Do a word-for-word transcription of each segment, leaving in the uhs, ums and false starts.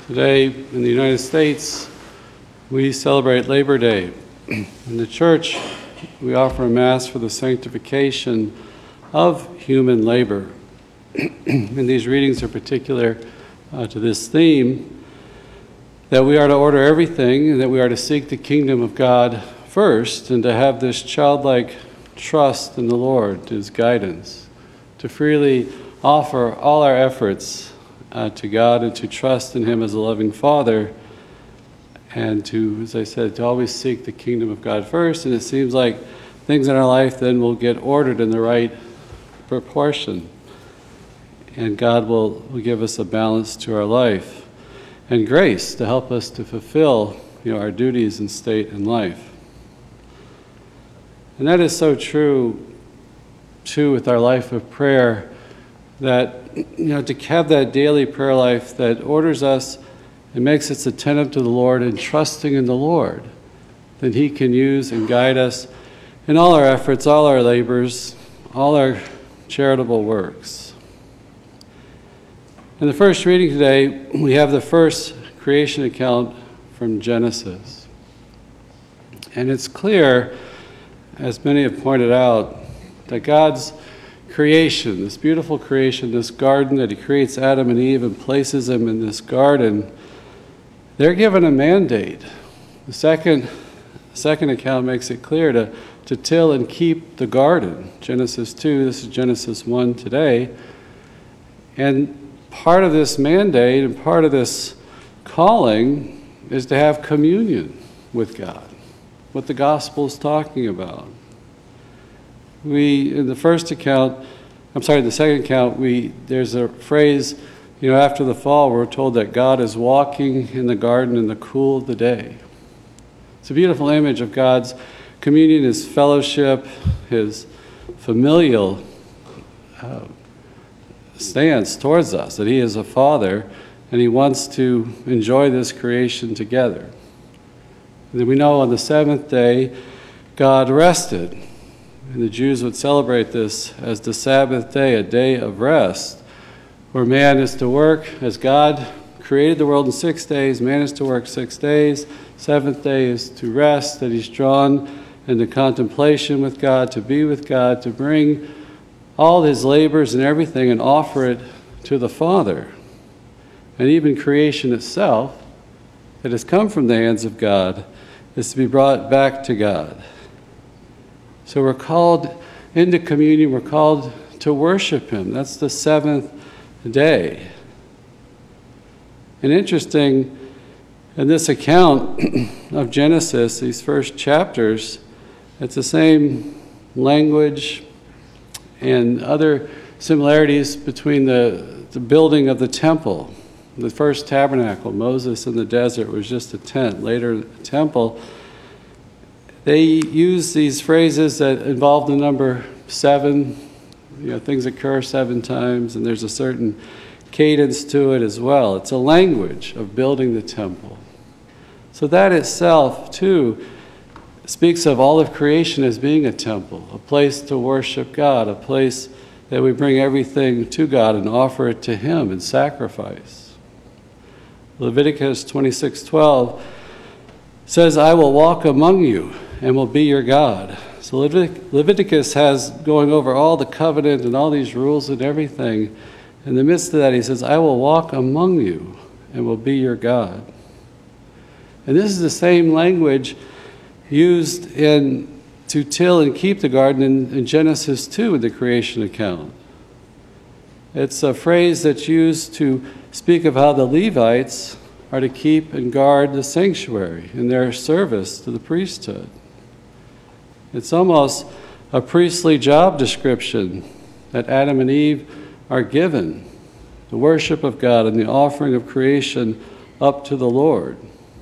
Today in the United States, we celebrate Labor Day. In the church, we offer a Mass for the sanctification of human labor. And these readings are particular uh, to this theme, that we are to order everything and that we are to seek the kingdom of God first and to have this childlike trust in the Lord, His guidance, to freely offer all our efforts uh, to God and to trust in Him as a loving Father, and to, as I said, to always seek the kingdom of God first. And it seems like things in our life then will get ordered in the right proportion, and God will, will give us a balance to our life and grace to help us to fulfill, you know, our duties and state in life. And that is so true, too, with our life of prayer, that, you know, to have that daily prayer life that orders us and makes us attentive to the Lord and trusting in the Lord, that He can use and guide us in all our efforts, all our labors, all our charitable works. In the first reading today, we have the first creation account from Genesis. And it's clear, as many have pointed out, that God's creation, this beautiful creation, this garden that He creates Adam and Eve and places them in this garden, they're given a mandate. The second, second account makes it clear to, to till and keep the garden. Genesis two, this is Genesis one today. And part of this mandate and part of this calling is to have communion with God, what the gospel is talking about. We, in the first account, I'm sorry, the second account, we there's a phrase, you know, after the fall, we're told that God is walking in the garden in the cool of the day. It's a beautiful image of God's communion, His fellowship, His familial uh, stance towards us, that He is a Father and He wants to enjoy this creation together. And then we know on the seventh day, God rested. And the Jews would celebrate this as the Sabbath day, a day of rest, where man is to work. As God created the world in six days, man is to work six days. Seventh day is to rest, that he's drawn into contemplation with God, to be with God, to bring all his labors and everything and offer it to the Father. And even creation itself, that has come from the hands of God, is to be brought back to God. So we're called into communion, we're called to worship Him. That's the seventh day. And interesting, in this account of Genesis, these first chapters, it's the same language and other similarities between the, the building of the temple. The first tabernacle, Moses in the desert, was just a tent. Later, the temple. They use these phrases that involve the number seven. You know, things occur seven times, and there's a certain cadence to it as well. It's a language of building the temple. So that itself, too, speaks of all of creation as being a temple, a place to worship God, a place that we bring everything to God and offer it to Him in sacrifice. Leviticus twenty-six twelve says, "I will walk among you and will be your God." So Levit- Leviticus has going over all the covenant and all these rules and everything. In the midst of that, he says, "I will walk among you and will be your God." And this is the same language used in to till and keep the garden in, in Genesis two in the creation account. It's a phrase that's used to speak of how the Levites are to keep and guard the sanctuary in their service to the priesthood. It's almost a priestly job description that Adam and Eve are given, the worship of God and the offering of creation up to the Lord.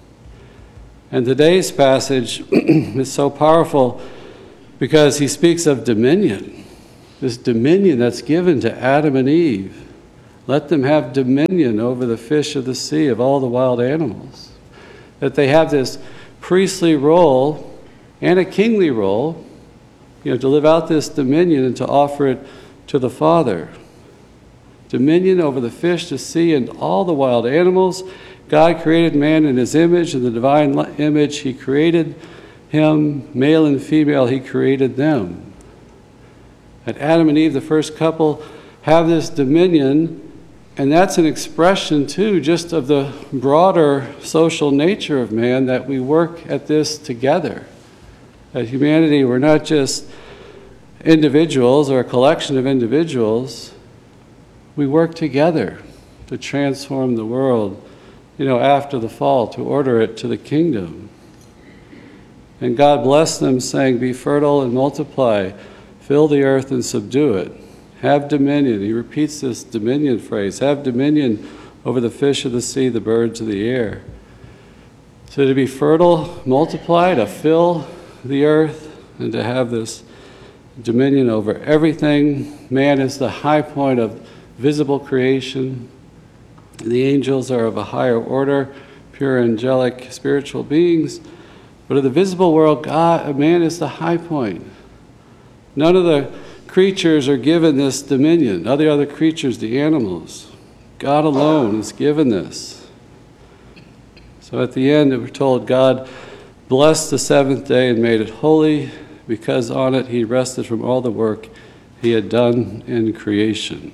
And today's passage is so powerful because he speaks of dominion, this dominion that's given to Adam and Eve. Let them have dominion over the fish of the sea, of all the wild animals. That they have this priestly role and a kingly role, you know, to live out this dominion and to offer it to the Father. Dominion over the fish, the sea, and all the wild animals, God created man in his image, in the divine li- image he created him, male and female he created them. That Adam and Eve, the first couple, have this dominion, and that's an expression too just of the broader social nature of man, that we work at this together. As humanity, we're not just individuals or a collection of individuals. We work together to transform the world, you know, after the fall, to order it to the kingdom. And God blessed them, saying, "Be fertile and multiply, fill the earth and subdue it. Have dominion." He repeats this dominion phrase. Have dominion over the fish of the sea, the birds of the air. So to be fertile, multiply, to fill the earth, and to have this dominion over everything. Man is the high point of visible creation. The angels are of a higher order, pure angelic spiritual beings. But of the visible world, God, man is the high point. None of the creatures are given this dominion. Other other creatures, the animals. God alone is given this. So at the end, we're told God blessed the seventh day and made it holy, because on it he rested from all the work he had done in creation.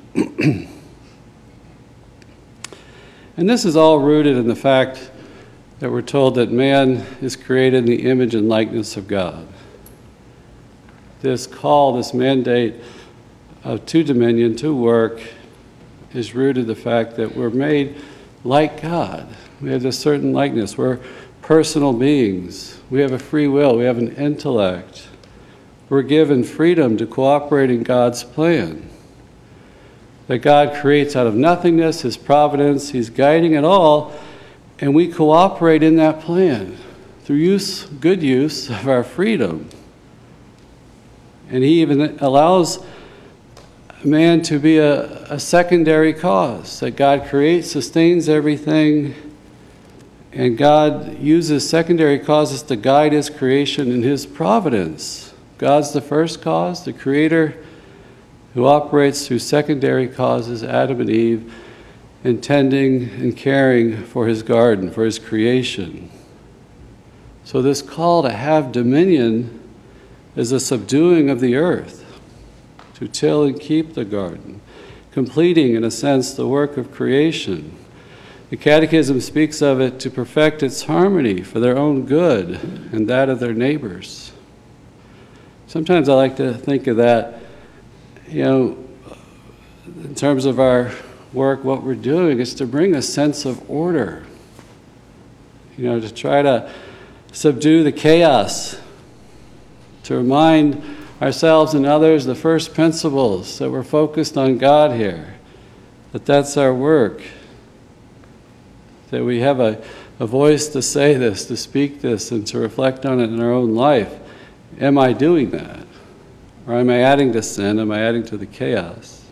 And this is all rooted in the fact that we're told that man is created in the image and likeness of God. This call, this mandate of to dominion, to work, is rooted in the fact that we're made like God. We have this certain likeness. We're personal beings. We have a free will. We have an intellect. We're given freedom to cooperate in God's plan. That God creates out of nothingness, his providence, he's guiding it all, and we cooperate in that plan through use, good use of our freedom. And he even allows man to be a, a secondary cause, that God creates, sustains everything, and God uses secondary causes to guide his creation in his providence. God's the first cause, the creator, who operates through secondary causes, Adam and Eve, intending and caring for his garden, for his creation. So this call to have dominion is a subduing of the earth, to till and keep the garden, completing, in a sense, the work of creation. The Catechism speaks of it to perfect its harmony for their own good and that of their neighbors. Sometimes I like to think of that, you know, in terms of our work, what we're doing is to bring a sense of order, you know, to try to subdue the chaos, to remind ourselves and others the first principles, that we're focused on God here, that that's our work, that we have a, a voice to say this, to speak this, and to reflect on it in our own life. Am I doing that? Or am I adding to sin? Am I adding to the chaos?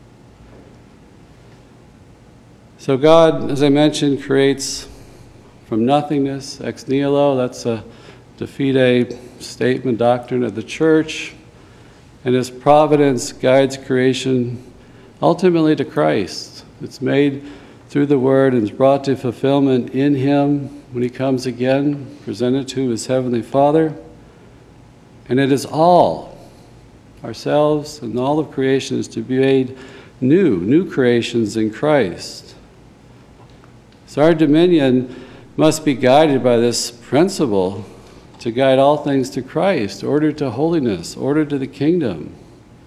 So God, as I mentioned, creates from nothingness, ex nihilo. That's a de fide statement, doctrine of the church. And his providence guides creation ultimately to Christ. It's made through the Word and is brought to fulfillment in him when he comes again, presented to his heavenly Father. And it is all, ourselves and all of creation, is to be made new, new creations in Christ. So our dominion must be guided by this principle to guide all things to Christ, order to holiness, order to the kingdom.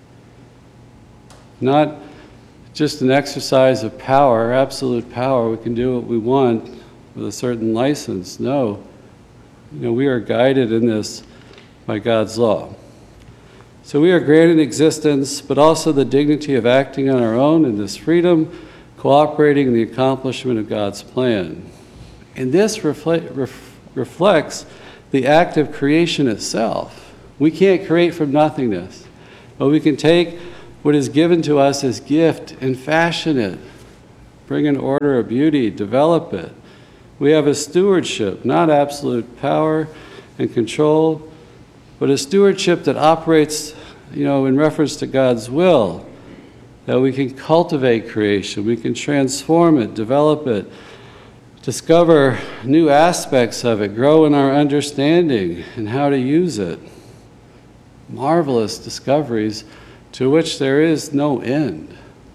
Not just an exercise of power, absolute power. We can do what we want with a certain license. No, you know, we are guided in this by God's law. So we are granted existence, but also the dignity of acting on our own in this freedom, cooperating in the accomplishment of God's plan. And this reflect, ref, reflects the act of creation itself. We can't create from nothingness, but we can take what is given to us as gift and fashion it, bring an order of beauty, develop it. We have a stewardship, not absolute power and control, but a stewardship that operates, you know, in reference to God's will, that we can cultivate creation, we can transform it, develop it, discover new aspects of it, grow in our understanding and how to use it. Marvelous discoveries to which there is no end.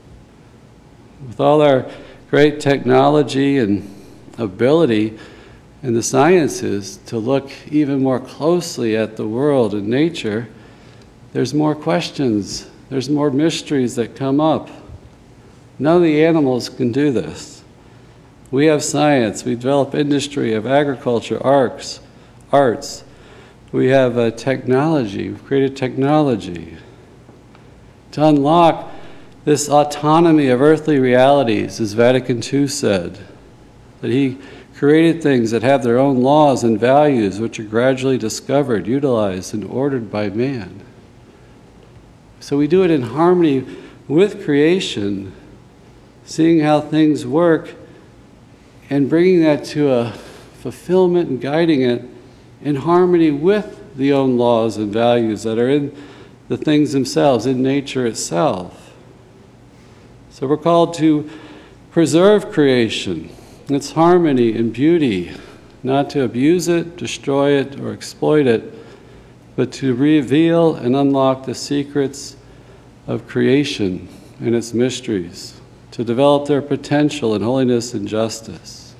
With all our great technology and ability in the sciences to look even more closely at the world and nature, there's more questions, there's more mysteries that come up. None of the animals can do this. We have science, we develop industry of agriculture, arts, arts. We have uh, technology, we've created technology. To unlock this autonomy of earthly realities, as Vatican Two said, that he created things that have their own laws and values which are gradually discovered, utilized, and ordered by man. So we do it in harmony with creation, seeing how things work and bringing that to a fulfillment and guiding it in harmony with the own laws and values that are in the things themselves, in nature itself. So we're called to preserve creation, its harmony and beauty, not to abuse it, destroy it, or exploit it, but to reveal and unlock the secrets of creation and its mysteries, to develop their potential in holiness and justice.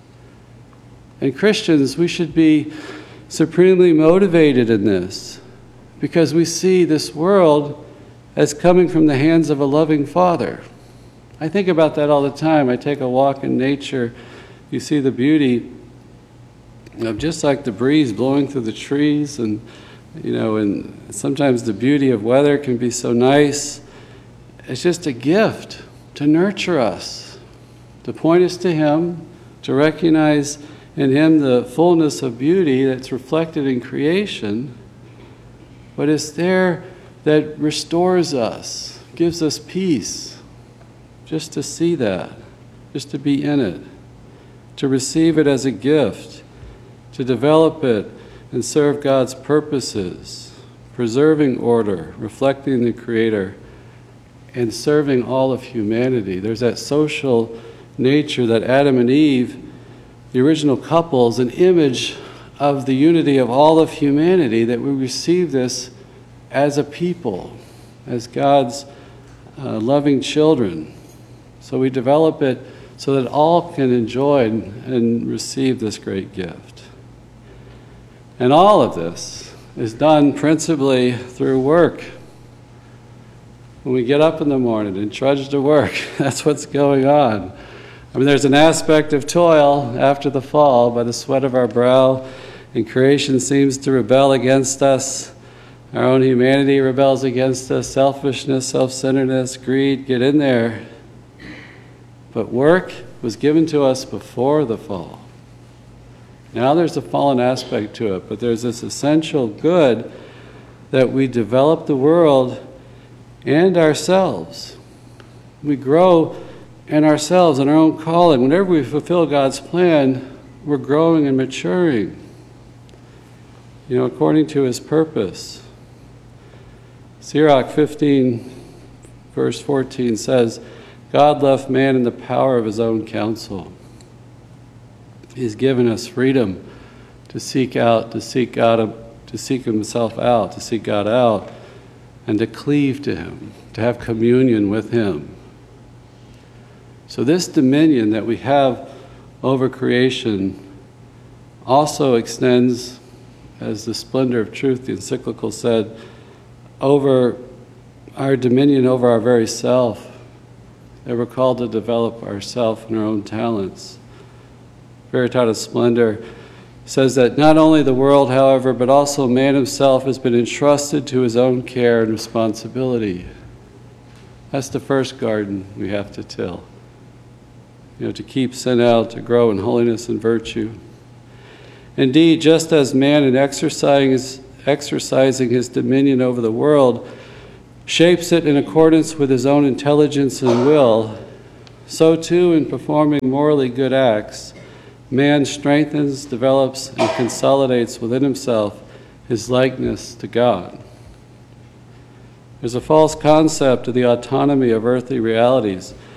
And Christians, we should be supremely motivated in this, because we see this world as coming from the hands of a loving Father. I think about that all the time. I take a walk in nature, you see the beauty of just like the breeze blowing through the trees, and you know, and sometimes the beauty of weather can be so nice. It's just a gift to nurture us, to point us to Him, to recognize in Him the fullness of beauty that's reflected in creation, but it's there that restores us, gives us peace, just to see that, just to be in it, to receive it as a gift, to develop it and serve God's purposes, preserving order, reflecting the Creator, and serving all of humanity. There's that social nature that Adam and Eve, the original couple, is an image of the unity of all of humanity, that we receive this as a people, as God's uh, loving children. So we develop it so that all can enjoy and, and receive this great gift. And all of this is done principally through work. When we get up in the morning and trudge to work, that's what's going on. I mean, there's an aspect of toil after the fall by the sweat of our brow, and creation seems to rebel against us. Our own humanity rebels against us, selfishness, self-centeredness, greed, get in there. But work was given to us before the fall. Now there's a fallen aspect to it, but there's this essential good that we develop the world and ourselves. We grow in ourselves, in our own calling. Whenever we fulfill God's plan, we're growing and maturing, you know, according to His purpose. Sirach fifteen, verse fourteen says, God left man in the power of his own counsel. He's given us freedom to seek out, to seek God, to seek Himself out, to seek God out, and to cleave to Him, to have communion with Him. So this dominion that we have over creation also extends, as the Splendor of Truth, the encyclical said, over our dominion over our very self, that we're called to develop ourself and our own talents. Veritatis Splendor says that not only the world, however, but also man himself has been entrusted to his own care and responsibility. That's the first garden we have to till. You know, to keep sin out, to grow in holiness and virtue. Indeed, just as man in exercising his, exercising his dominion over the world shapes it in accordance with his own intelligence and will, so too in performing morally good acts, man strengthens, develops, and consolidates within himself his likeness to God. There's a false concept of the autonomy of earthly realities.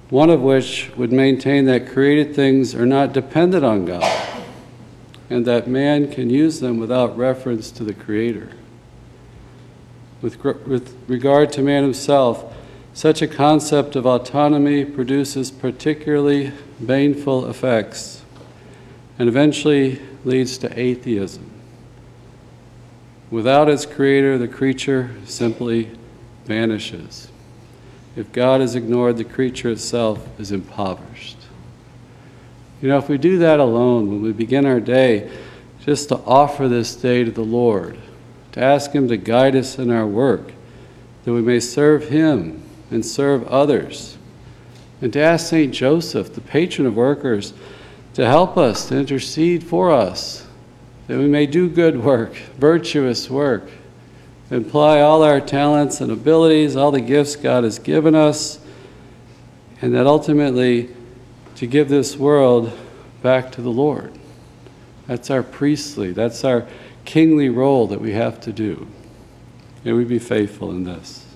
one of which would maintain that created things are not dependent on God, and that man can use them without reference to the Creator. With, with regard to man himself, such a concept of autonomy produces particularly baneful effects and eventually leads to atheism. Without its creator, the creature simply vanishes. If God is ignored, the creature itself is impoverished. You know, if we do that alone, when we begin our day, just to offer this day to the Lord, to ask Him to guide us in our work, that we may serve Him and serve others, and to ask Saint Joseph, the patron of workers, to help us, to intercede for us, that we may do good work, virtuous work, apply all our talents and abilities, all the gifts God has given us, and that ultimately to give this world back to the Lord. That's our priestly, that's our kingly role that we have to do. May we be faithful in this.